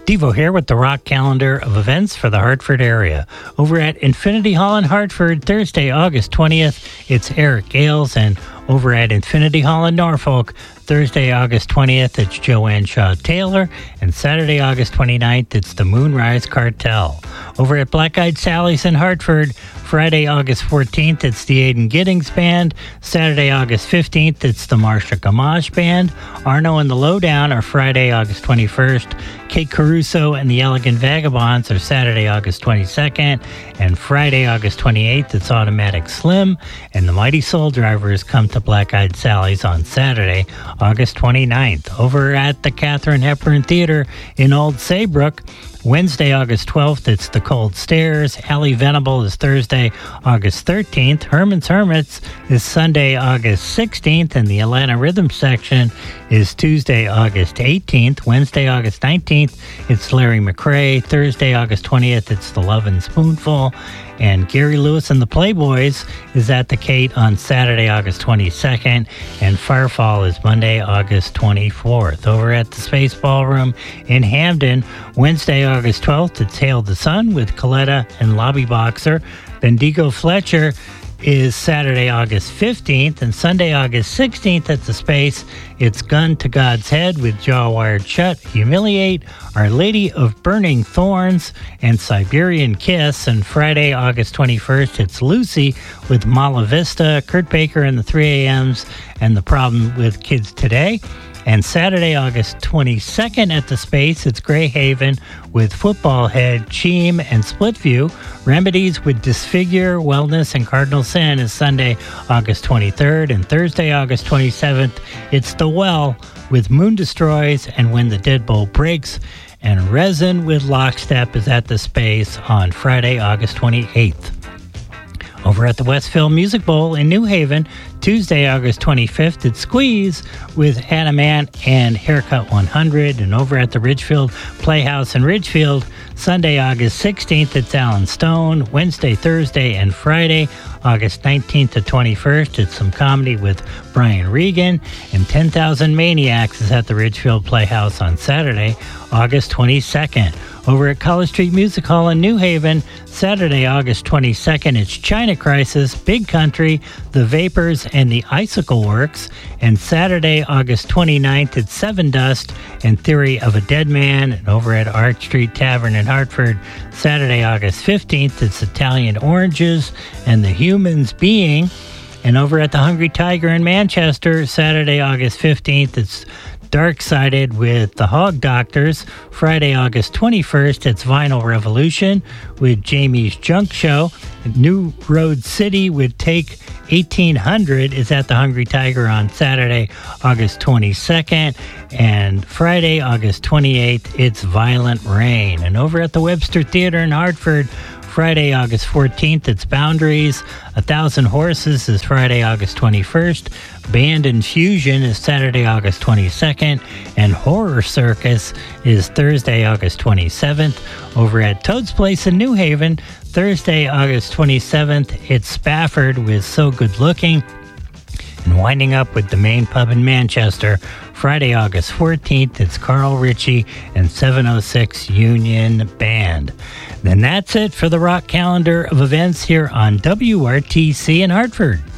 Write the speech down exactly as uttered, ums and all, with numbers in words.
Devo here with the rock calendar of events for the Hartford area. Over at Infinity Hall in Hartford, Thursday, August twentieth, it's Eric Gales, and over at Infinity Hall in Norfolk, Thursday, August twentieth, it's Joanne Shaw Taylor, and Saturday, August twenty-ninth, it's the Moonrise Cartel. Over at Black Eyed Sally's in Hartford, Friday, August fourteenth, it's the Aiden Giddings Band. Saturday, August fifteenth, it's the Marsha Gamache Band. Arno and the Lowdown are Friday, August twenty-first. Kate Caruso and the Elegant Vagabonds are Saturday, August twenty-second. And Friday, August twenty-eighth, it's Automatic Slim. And the Mighty Soul Drivers come to Black Eyed Sally's on Saturday, August twenty-ninth. Over at the Katharine Hepburn Theater in Old Saybrook, Wednesday, August twelfth, it's The Cold Stairs. Alley Venable is Thursday, August thirteenth. Herman's Hermits is Sunday, August sixteenth. And the Atlanta Rhythm Section is Tuesday, August eighteenth. Wednesday, August nineteenth, it's Larry McRae. Thursday, August twentieth, it's The Lovin' Spoonful. And Gary Lewis and the Playboys is at the Kate on Saturday, August twenty-second. And Firefall is Monday, August twenty-fourth. Over at the Space Ballroom in Hamden, Wednesday, August twelfth, it's Hail the Sun with Coletta and Lobby Boxer. Bendigo Fletcher is Saturday, August fifteenth, and Sunday, August sixteenth at the Space, it's Gun to God's Head with Jaw Wired Shut, Humiliate, Our Lady of Burning Thorns, and Siberian Kiss. And Friday, August twenty-first, it's Lucy with Mala Vista, Kurt Baker and the three A Ms, and The Problem with Kids Today. And Saturday, August twenty-second at the Space, it's Grey Haven with Football Head, Cheem, and Splitview. Remedies with Disfigure, Wellness, and Cardinal Sin is Sunday, August twenty-third. And Thursday, August twenty-seventh, it's The Well with Moon Destroys and When the Deadbolt Breaks. And Resin with Lockstep is at the Space on Friday, August twenty-eighth. Over at the Westville Music Bowl in New Haven, Tuesday, August twenty-fifth, it's Squeeze with Adamant and Haircut one hundred. And over at the Ridgefield Playhouse in Ridgefield, Sunday, August sixteenth, it's Alan Stone. Wednesday, Thursday, and Friday, August nineteenth to twenty-first, it's some comedy with Brian Regan. And ten thousand Maniacs is at the Ridgefield Playhouse on Saturday, August twenty-second. Over at College Street Music Hall in New Haven, Saturday, August twenty-second, it's China Crisis, Big Country, The Vapors, and the Icicle Works. And Saturday, August twenty-ninth, it's Seven Dust and Theory of a Dead Man. And over at Arch Street Tavern in Hartford, Saturday, August fifteenth, it's Italian Oranges and The Humans Being. And over at the Hungry Tiger in Manchester, Saturday, August fifteenth, it's Dark-Sided with the Hog Doctors. Friday, August twenty-first, it's Vinyl Revolution with Jamie's Junk Show. New Road City with Take eighteen hundred is at the Hungry Tiger on Saturday, August twenty-second. And Friday, August twenty-eighth, it's Violent Rain. And over at the Webster Theater in Hartford, Friday, August fourteenth, it's Boundaries. A Thousand Horses is Friday, August twenty-first. Band Infusion is Saturday, August twenty-second. And Horror Circus is Thursday, August twenty-seventh. Over at Toad's Place in New Haven, Thursday, August twenty-seventh, it's Spafford with So Good Looking. And winding up with the Main Pub in Manchester, Friday, August fourteenth, it's Carl Ritchie and seven oh six Union Band. Then that's it for the rock calendar of events here on W R T C in Hartford.